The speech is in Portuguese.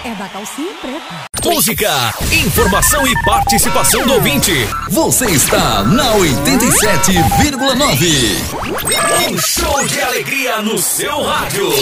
é da calcinha preta. Música, informação e participação do ouvinte. Você está na 87,9. Um show de alegria no seu rádio.